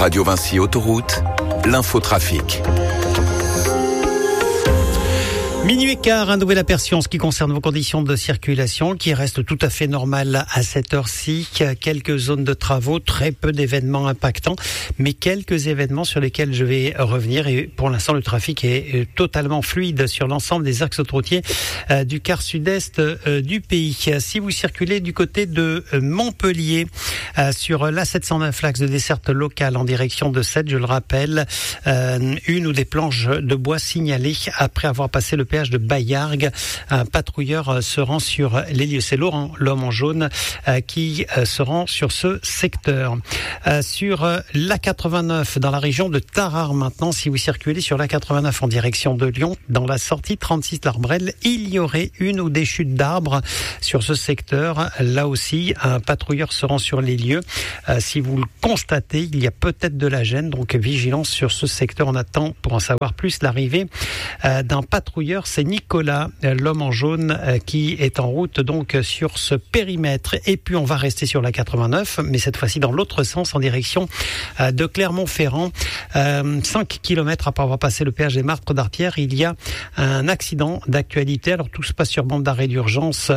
Radio Vinci Autoroute, l'infotrafic. Minuit et quart, un nouvel aperçu en ce qui concerne vos conditions de circulation qui restent tout à fait normales à cette heure-ci. Quelques zones de travaux, très peu d'événements impactants, mais quelques événements sur lesquels je vais revenir. Et pour l'instant, le trafic est totalement fluide sur l'ensemble des axes autoroutiers du quart sud-est du pays. Si vous circulez du côté de Montpellier, sur l'A709, l'axe de desserte locale en direction de Sète, je le rappelle, une ou des planches de bois signalées après avoir passé le péage de Baillargues. Un patrouilleur se rend sur les lieux. C'est Laurent, l'homme en jaune, qui se rend sur ce secteur. Sur l'A89, dans la région de Tarare maintenant, si vous circulez sur l'A89 en direction de Lyon, dans la sortie 36 l'Arbrelle, il y aurait une ou des chutes d'arbres sur ce secteur. Là aussi, un patrouilleur se rend sur les lieux. Si vous le constatez, il y a peut-être de la gêne, donc vigilance sur ce secteur. On attend, pour en savoir plus, l'arrivée d'un patrouilleur. C'est Nicolas, l'homme en jaune, qui est en route donc sur ce périmètre. Et puis on va rester sur la 89, mais cette fois-ci dans l'autre sens, en direction de Clermont-Ferrand. 5 km après avoir passé le péage des Martres d'Arpières, il y a un accident d'actualité. Alors tout se passe sur bande d'arrêt d'urgence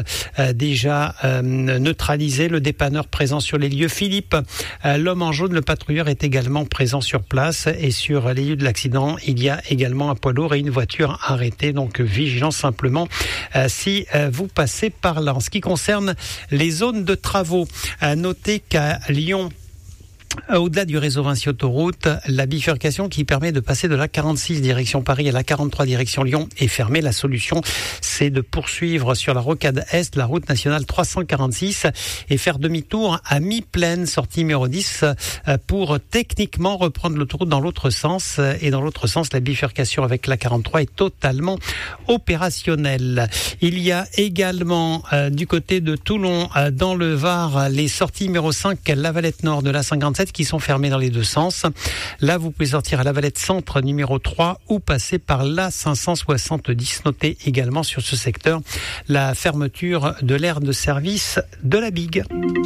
déjà neutralisé. Le dépanneur présent sur les lieux. Philippe, l'homme en jaune, le patrouilleur, est également présent sur place. Et sur les lieux de l'accident, il y a également un poids lourd et une voiture arrêtée. Donc vigilance simplement si vous passez par là. En ce qui concerne les zones de travaux, notez qu'à Lyon, au-delà du réseau Vinci Autoroute, la bifurcation qui permet de passer de la 46 direction Paris à la 43 direction Lyon est fermée. La solution, c'est de poursuivre sur la rocade Est, la route nationale 346, et faire demi-tour à mi-plaine, sortie numéro 10, pour techniquement reprendre l'autoroute dans l'autre sens. Et dans l'autre sens, la bifurcation avec la 43 est totalement opérationnelle. Il y a également du côté de Toulon, dans le Var, les sorties numéro 5, la Valette Nord de la 57, qui sont fermées dans les deux sens. Là, vous pouvez sortir à la Valette Centre numéro 3 ou passer par la 570. Notez également sur ce secteur la fermeture de l'aire de service de la Bigue.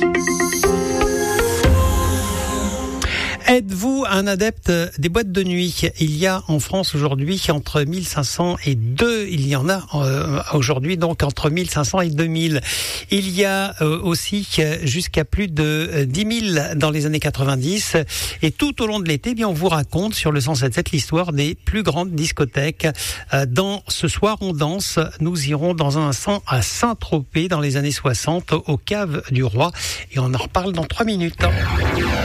Êtes-vous un adepte des boîtes de nuit ? Il y a en France aujourd'hui entre 1500 et 2, il y en a aujourd'hui donc entre 1500 et 2000. Il y a aussi jusqu'à plus de 10 000 dans les années 90. Et tout au long de l'été, on vous raconte sur le 107.7 l'histoire des plus grandes discothèques. Dans Ce soir on danse, nous irons dans un instant à Saint-Tropez dans les années 60, aux Caves du Roi. Et on en reparle dans 3 minutes.